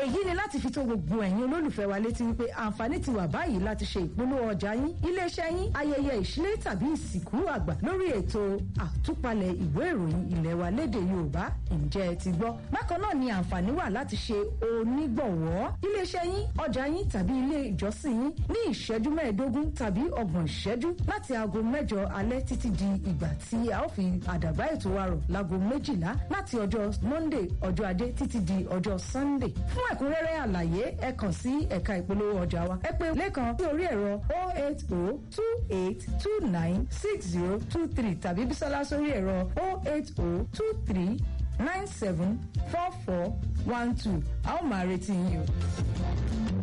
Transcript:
èyí ni láti fi tó gbogbo ẹ̀yin olólùfẹ́ wa létí wípé àǹfààní ti wà báyìí láti ṣe ìpolówó ọjà yín iléeṣẹ́ yín ayẹyẹ ìṣílẹ̀ tàbí ìsìnkú àgbà lórí ètò àtúpalẹ̀ ìwé ìròyìn ilé wa lédè Yorùbá ǹjẹ́ ẹ ti gbọ́. Bákan náà ni àǹfààní wà láti ṣe onígbọ̀wọ́ iléeṣẹ́ yín ọjà yín tàbí ilé ìjọsìn yín ní ìṣẹ́jú mẹ́ẹ̀ẹ́dógún tàbí ọgbọ̀n ìṣẹ́jú láti aago 8 alẹ́ títí di ìgbà tí a ó fi àdàbá ètò wa rọ̀ láago 12 láti ọjọ́ Monday ọjọ́ Ajé títí di ọjọ́ Sunday. Fún ẹ̀kúnrẹ́rẹ́ àlàyé ẹ kàn sí ẹ̀ka ìpolówó ọjà wa ẹ pè lẹ́kan sí orí ẹ̀rọ 08028296023 tàbí Bísọ́lá sórí ẹ̀rọ 08023974412 a ó máa retí yín o.